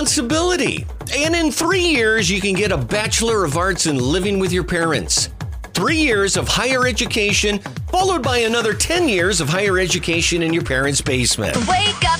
responsibility. And in 3 years, you can get a Bachelor of Arts in living with your parents. 3 years of higher education, followed by another 10 years of higher education in your parents' basement. Wake up